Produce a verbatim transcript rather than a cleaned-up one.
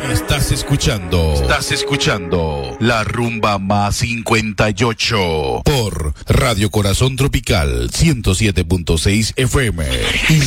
Estás escuchando, estás escuchando La Rumba Más cincuenta y ocho por Radio Corazón Tropical ciento siete punto seis F M.